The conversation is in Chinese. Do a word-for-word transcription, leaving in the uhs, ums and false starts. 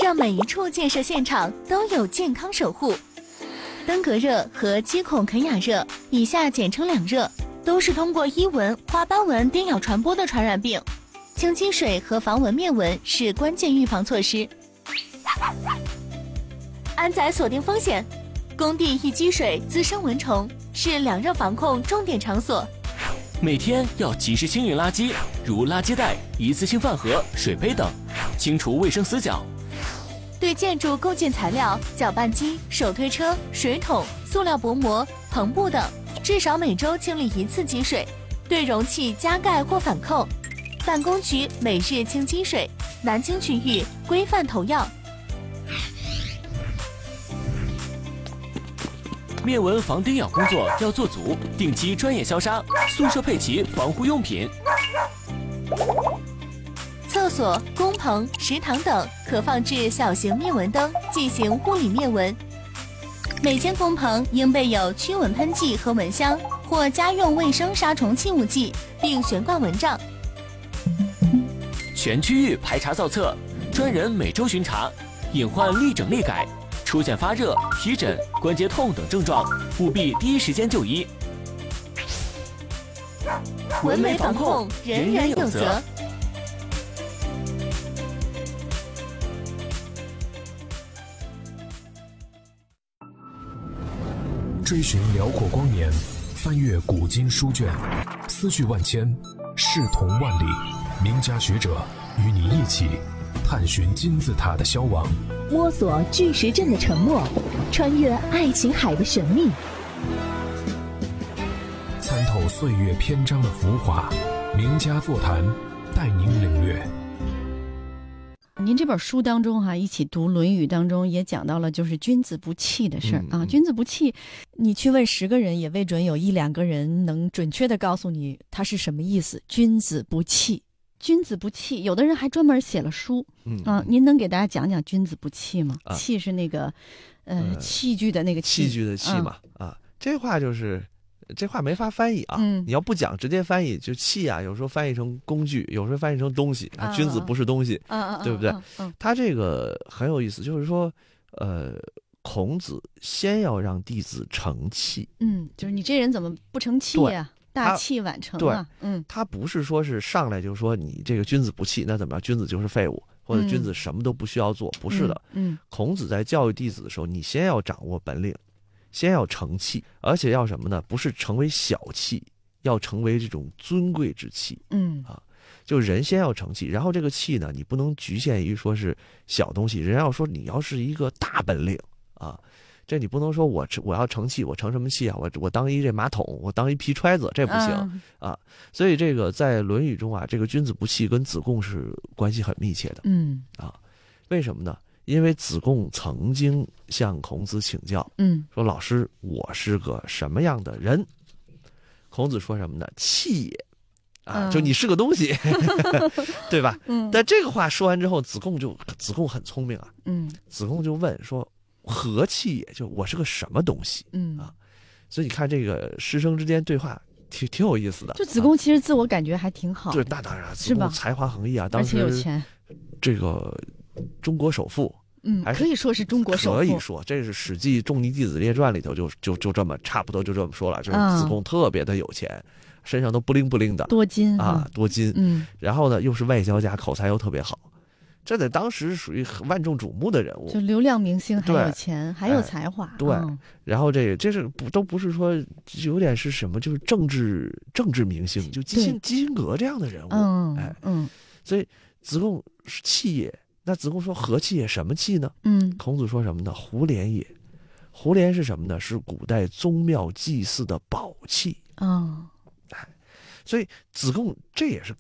让每一处建设现场都有健康守护。登革热和基孔肯雅热，以下简称两热，都是通过伊蚊、花斑蚊叮咬传播的传染病。清积水和防蚊灭蚊是关键预防措施。安宰锁定风险，工地易积水滋生蚊虫，是两热防控重点场所。 每天要及时清运垃圾，如垃圾袋、一次性饭盒、水杯等，清除卫生死角。 对建筑构件材料、搅拌机、手推车、水桶、塑料薄膜、篷布等，至少每周清理一次积水。对容器加盖或反扣。办公区每日清积水，南京区域规范投药。 灭蚊防叮咬工作要做足，定期专业消杀，宿舍配齐防护用品。 厕所、工棚、食堂等可放置小型灭蚊灯，进行物理灭蚊。每间工棚应备有驱蚊喷剂和蚊香，或家用卫生杀虫器物剂，并悬挂蚊帐。 全区域排查造册，专人每周巡查，隐患立整立改。出现发热、皮疹、关节痛等症状，务必第一时间就医。 蚊媒防控，人人有责。 追寻辽阔光年，翻阅古今书卷，思绪万千，视同万里。名家学者与你一起探寻金字塔的消亡， 摸索巨石阵的沉默，穿越爱琴海的神秘， 参透岁月篇章的浮华。名家座谈，带您领略。 您这本书当中哈、啊，一起读《论语》当中也讲到了，就是君子不器的事儿、嗯、啊。君子不器，你去问十个人，也未准有一两个人能准确的告诉你它是什么意思。君子不器。君子不器，有的人还专门写了书，嗯啊，您能给大家讲讲君子不器吗？啊、器是那个，呃，呃器具的那个器， 器具的器嘛，啊，啊这话就是这话没法翻译啊。嗯，你要不讲直接翻译，就器啊，有时候翻译成工具，有时候翻译成东西啊。君子不是东西，啊、对不对？嗯，他这个很有意思，就是说，呃，孔子先要让弟子成器。嗯， 就是你这人怎么不成器呀、啊？大器晚成啊， 对，嗯，他不是说是上来就说你这个君子不器，那怎么样？君子就是废物，或者君子什么都不需要做，嗯、不是的。嗯，孔子在教育弟子的时候，你先要掌握本领，先要成器，而且要什么呢？不是成为小器，要成为这种尊贵之器。嗯啊，就人先要成器，然后这个器呢，你不能局限于说是小东西，人要说你要是一个大本领啊。这你不能说我我要成器，我成什么器啊？我我当一这马桶，我当一皮揣子，这不行、嗯、啊！所以这个在《论语》中啊，这个君子不器跟子贡是关系很密切的。嗯啊，为什么呢？因为子贡曾经向孔子请教，嗯，说老师，我是个什么样的人？孔子说什么呢？器也。啊，就你是个东西，嗯、对吧？嗯。但这个话说完之后，子贡就子贡很聪明啊。嗯。子贡就问说。何器也？就我是个什么东西？嗯啊，所以你看这个师生之间对话挺挺有意思的。 就子贡其实自我感觉还挺好。 对，那当然，子贡才华横溢啊，当时而且有钱， 这个中国首富， 嗯，可以说是中国首富。 可以说，这是《史记·仲尼弟子列传》里头就就就这么差不多就这么说了，就是子贡特别的有钱，嗯、身上都不灵不灵的， 多金啊，多金。嗯，然后呢，又是外交家，口才又特别好。这在当时属于万众瞩目的人物， 就流量明星，还有钱，还有才华。 对，嗯、然后这个这是不都不是说有点是什么，就是政治政治明星，就基辛基辛格这样的人物。嗯，哎，嗯，所以子贡是器也。那子贡说何器也？什么器呢？嗯，孔子说什么呢？胡连也。胡连是什么呢？是古代宗庙祭祀的宝器。哦，哎，所以子贡这也是